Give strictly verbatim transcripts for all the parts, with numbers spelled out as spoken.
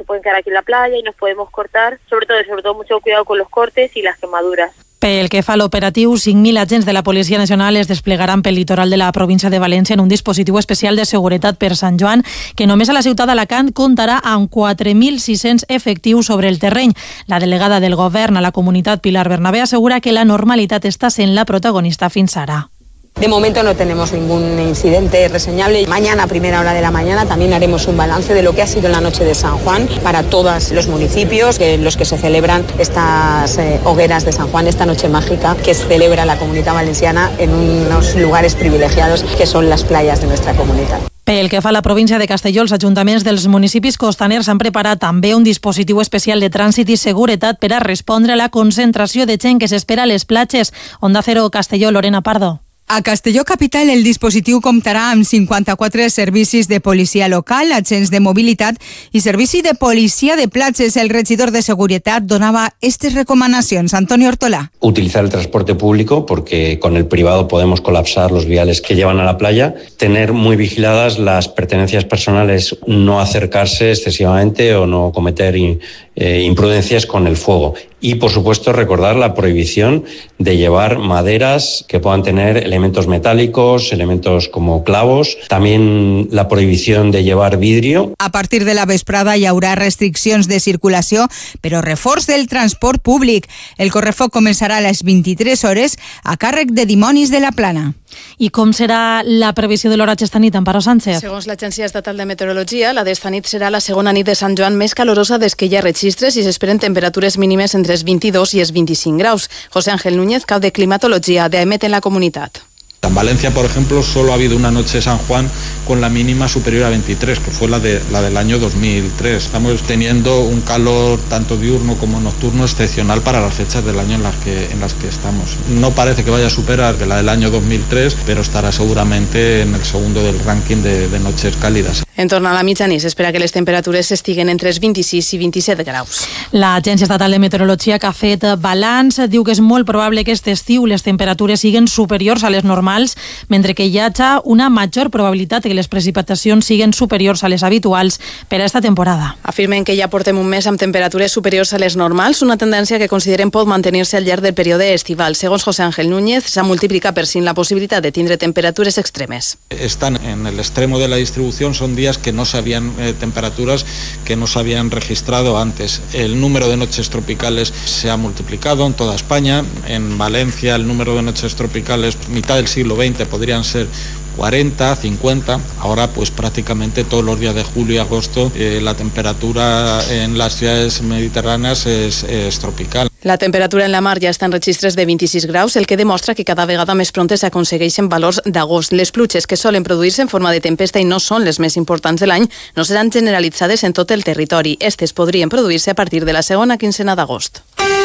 pueden quedar aquí en la playa y nos podemos cortar, sobre todo, sobre todo mucho cuidado con los cortes y las quemaduras. Pel que fa a l'operatiu, cinc mil agents de la Policia Nacional es desplegaran pel litoral de la província de València en un dispositiu especial de seguretat per Sant Joan, que només a la ciutat d'Alacant comptarà amb quatre mil sis-cents efectius sobre el terreny. La delegada del govern a la comunitat, Pilar Bernabé, assegura que la normalitat està sent la protagonista fins ara. De momento no tenemos ningún incidente reseñable. Mañana a primera hora de la mañana también haremos un balance de lo que ha sido la noche de San Juan para todos los municipios en los que se celebran estas eh, hogueras de San Juan, esta noche mágica que se celebra la Comunitat Valenciana en unos lugares privilegiados que son las playas de nuestra comunidad. Pel que fa a la província de Castelló, els ajuntaments dels municipis costaners han preparat també un dispositiu especial de trànsit i seguretat per a respondre a la concentració de gent que s'espera a les platges. Onda Cero Castelló, Lorena Pardo. A Castelló Capital el dispositiu comptarà amb cinquanta-quatre servicis de policia local, agents de mobilitat i servici de policia de platges. El regidor de Seguretat donava estas recomanacions. Antonio Ortolà. Utilizar el transporte público porque con el privado podemos colapsar los viales que llevan a la playa. Tener muy vigiladas las pertenencias personales, no acercarse excesivamente o no cometer eh, imprudencias con el fuego. Y, por supuesto, recordar la prohibición de llevar maderas que puedan tener elementos metálicos, elementos como clavos. También la prohibición de llevar vidrio. A partir de la vesprada hi haurà restriccions de circulació, però reforç del transport públic. El correfoc començarà a les vint-i-tres hores a càrrec de Dimonis de la Plana. I com serà la previsió de l'oratge esta nit, Amparo Sánchez? Segons l'Agència Estatal de Meteorologia, la d'esta nit serà la segona nit de Sant Joan més calorosa des que hi ha registres i s'esperen temperatures mínimes entre els vint-i-dos i els vint-i-cinc graus. José Ángel Núñez, cap de Climatología de AEMET en la comunitat. En Valencia, por ejemplo, solo ha habido una noche de San Juan con la mínima superior a veintitrés, que fue la, de, la del año dos mil tres. Estamos teniendo un calor tanto diurno como nocturno excepcional para las fechas del año en las que, en las que estamos. No parece que vaya a superar la del año dos mil tres, pero estará seguramente en el segundo del ranking de, de noches cálidas. En torno a la mitjanit s'espera que les temperatures estiguen entre els vint-i-sis i vint-i-set graus. L'Agència Estatal de Meteorologia, que ha fet balanç, diu que és molt probable que aquest estiu les temperatures siguin superiors a les normals, mentre que hi hagi una major probabilitat que les precipitacions siguin superiors a les habituals per a aquesta temporada. Afirmen que ja portem un mes amb temperatures superiors a les normals, una tendència que consideren pot mantenir-se al llarg del període estival. Segons José Ángel Núñez, s'ha multiplicat per cinc la possibilitat de tindre temperatures extremes. Están en el extremo de la distribución, son días que no se habían eh, temperaturas que no se habían registrado antes. El número de noches tropicales se ha multiplicado en toda España. En Valencia el número de noches tropicales mitad del siglo veinte podrían ser cuarenta, cincuenta. Ahora pues prácticamente todos los días de julio y agosto eh, la temperatura en las ciudades mediterráneas es, es tropical. La temperatura en la mar ja està en registres de vint-i-sis graus, el que demostra que cada vegada més prompte s'aconsegueixen valors d'agost. Les pluges que solen produir-se en forma de tempesta i no són les més importants de l'any no seran generalitzades en tot el territori. Estes podrien produir-se a partir de la segona quincena d'agost.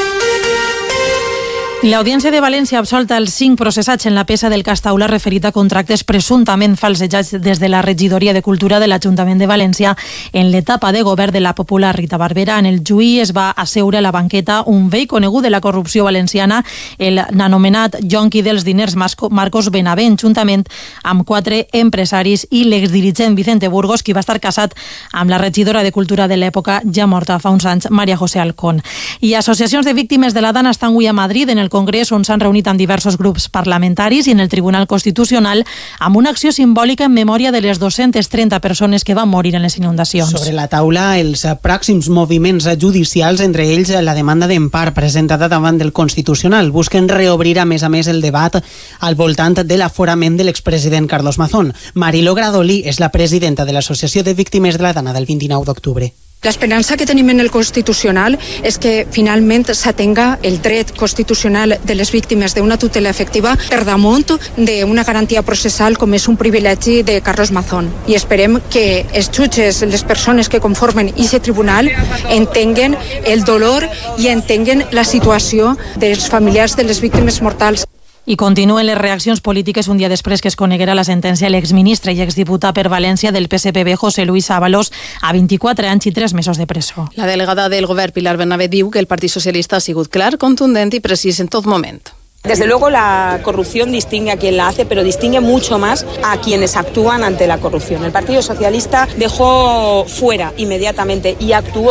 L'Audiència de València ha absolt els cinc processats en la peça del cas Taula referit a contractes presumptament falsejats des de la Regidoria de Cultura de l'Ajuntament de València en l'etapa de govern de la popular Rita Barberà. En el juí es va asseure a la banqueta un vell conegut de la corrupció valenciana, el anomenat jonqui dels diners Marcos Benavent, juntament amb quatre empresaris i l'exdirigent Vicente Burgos, qui va estar casat amb la regidora de Cultura de l'època, ja morta fa uns anys, Maria José Alcón. I associacions de víctimes de la Dana estan avui a Madrid en el Congrés, on s'han reunit amb diversos grups parlamentaris i en el Tribunal Constitucional amb una acció simbòlica en memòria de les dues-centes trenta persones que van morir en les inundacions. Sobre la taula, els pròxims moviments judicials, entre ells la demanda d'empar presentada davant del Constitucional. Busquen reobrir a més a més el debat al voltant de l'aforament de l'expresident Carlos Mazón. Mariló Gradolí és la presidenta de l'Associació de Víctimes de la Dana del vint-i-nou d'octubre. L'esperança que tenim en el Constitucional és que finalment s'atenga el dret constitucional de les víctimes d'una tutela efectiva per damunt d'una garantia processal com és un privilegi de Carlos Mazón. I esperem que els jutges, les persones que conformen aquest tribunal, entenguen el dolor i entenguen la situació dels familiars de les víctimes mortals. I continuen les reaccions polítiques un dia després que es coneguera la sentència a l'exministre i exdiputat per València del P S P B, José Luis Ábalos, a vint-i-quatre anys i tres mesos de presó. La delegada del govern, Pilar Bernabé, diu que el Partit Socialista ha sigut clar, contundent i precís en tot moment. Desde luego la corrupción distingue a quien la hace, pero distingue mucho más a quienes actúan ante la corrupción. El Partido Socialista dejó fuera inmediatamente y actuó